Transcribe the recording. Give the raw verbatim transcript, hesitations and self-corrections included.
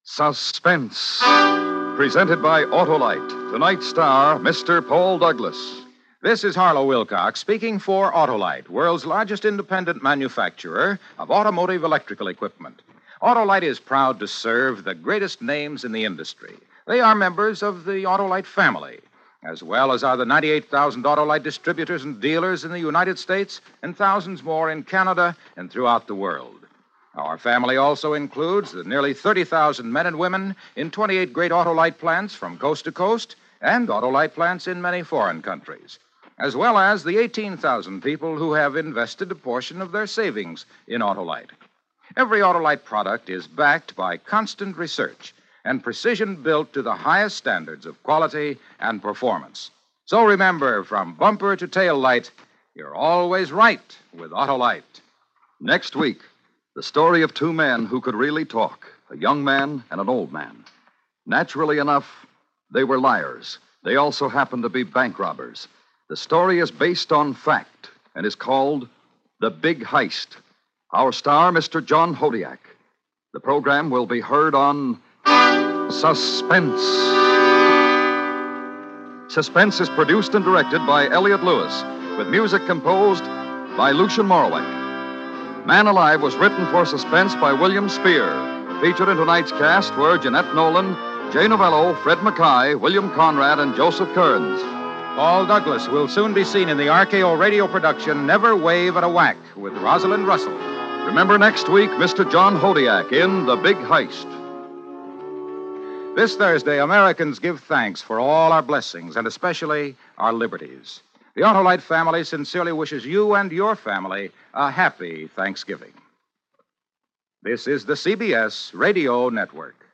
Suspense. Presented by Autolite. Tonight's star, Mister Paul Douglas. This is Harlow Wilcox speaking for Autolite, world's largest independent manufacturer of automotive electrical equipment. Autolite is proud to serve the greatest names in the industry. They are members of the Autolite family, as well as are the ninety-eight thousand Autolite distributors and dealers in the United States and thousands more in Canada and throughout the world. Our family also includes the nearly thirty thousand men and women in twenty-eight great Autolite plants from coast to coast and Autolite plants in many foreign countries, as well as the eighteen thousand people who have invested a portion of their savings in Autolite. Every Autolite product is backed by constant research and precision built to the highest standards of quality and performance. So remember, from bumper to tail light, you're always right with Autolite. Next week, the story of two men who could really talk, a young man and an old man. Naturally enough, they were liars. They also happened to be bank robbers. The story is based on fact and is called The Big Heist. Our star, Mister John Hodiak. The program will be heard on Suspense. Suspense is produced and directed by Elliott Lewis, with music composed by Lucian Morowek. Man Alive was written for Suspense by William Spear. Featured in tonight's cast were Jeanette Nolan, Jay Novello, Fred Mackay, William Conrad, and Joseph Kearns. Paul Douglas will soon be seen in the R K O radio production Never Wave at a Whack with Rosalind Russell. Remember next week, Mister John Hodiak in The Big Heist. This Thursday, Americans give thanks for all our blessings and especially our liberties. The Autolite family sincerely wishes you and your family a happy Thanksgiving. This is the C B S Radio Network.